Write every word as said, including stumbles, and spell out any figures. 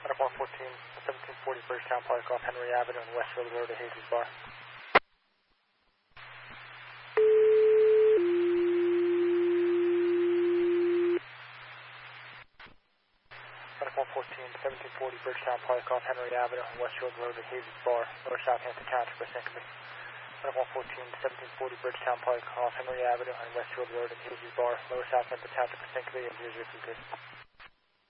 Medic one fourteen, seventeen forty Bridgetown Park off Henry Avenue and Westfield Road at Hazy's Bar. Medic one fourteen, seventeen forty Bridgetown Park off Henry Avenue and Westfield Road at Hazy's Bar, Lower Southampton Township of Syncamore. Medic one fourteen, seventeen forty Bridgetown Park off Henry Avenue and Westfield Road at Hazy's Bar, Lower Southampton Township of Syncamore, and here's your